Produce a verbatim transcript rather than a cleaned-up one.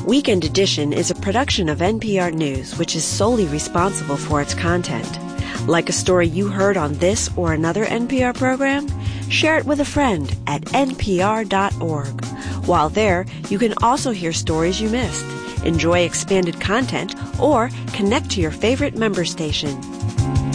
Weekend Edition is a production of N P R News, which is solely responsible for its content. Like a story you heard on this or another N P R program? Share it with a friend at N P R dot org. While there, you can also hear stories you missed, enjoy expanded content, or connect to your favorite member station.